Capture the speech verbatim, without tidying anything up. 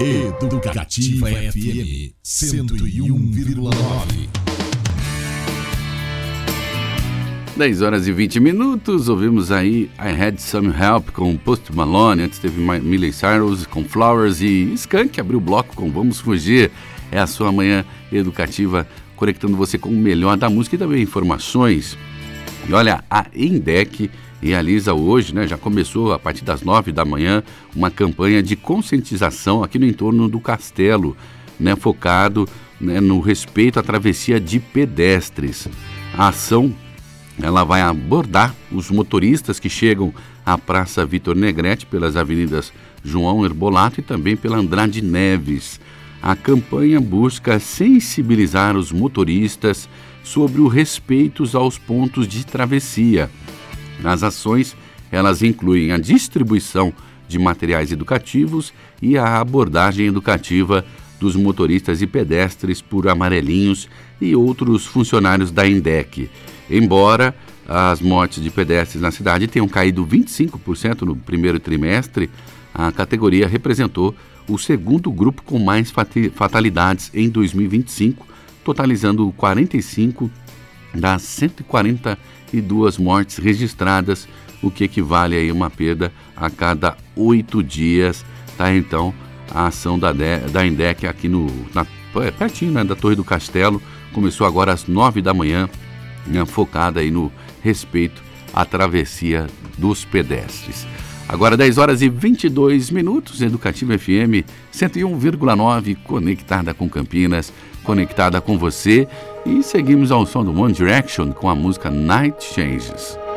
Educativa F M cento e um vírgula nove. dez horas e vinte minutos, ouvimos aí I Had Some Help com Post Malone, antes teve Miley Cyrus com Flowers e Skank abriu o bloco com Vamos Fugir. É a sua manhã educativa, conectando você com o melhor da música e também informações. E olha, a INDEC realiza hoje, né, já começou a partir das nove da manhã, uma campanha de conscientização aqui no entorno do Castelo, né, focado, né, no respeito à travessia de pedestres. A ação ela vai abordar os motoristas que chegam à Praça Vitor Negrete pelas avenidas João Herbolato e também pela Andrade Neves. A campanha busca sensibilizar os motoristas sobre o respeito aos pontos de travessia. As ações, elas incluem a distribuição de materiais educativos e a abordagem educativa dos motoristas e pedestres por amarelinhos e outros funcionários da INDEC. Embora as mortes de pedestres na cidade tenham caído vinte e cinco por cento no primeiro trimestre, a categoria representou o segundo grupo com mais fatalidades em dois mil e vinte e cinco, totalizando quarenta e cinco das cento e quarenta e duas mortes registradas, o que equivale a uma perda a cada oito dias. Tá, então, a ação da, da INDEC aqui no, na, pertinho, né, da Torre do Castelo começou agora às nove da manhã, né, focada aí no respeito à travessia dos pedestres. Agora dez horas e vinte e dois minutos, Educativa F M cento e um vírgula nove, conectada com Campinas, conectada com você, e seguimos ao som do One Direction com a música Night Changes.